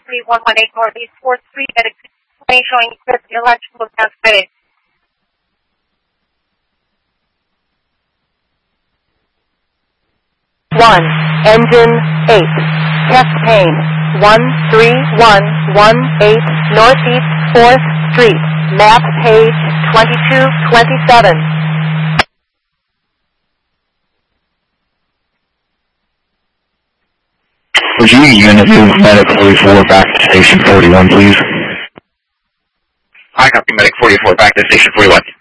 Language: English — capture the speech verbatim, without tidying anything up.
three one one eight Northeast fourth Street at explain showing equipped electrical cascade. one. Engine eight. Test pane. one three one one eight Northeast fourth Street. Map page twenty-two twenty-seven. Would you unit move Medic forty-four back to Station forty-one, please? I copy Medic forty-four back to Station forty-one.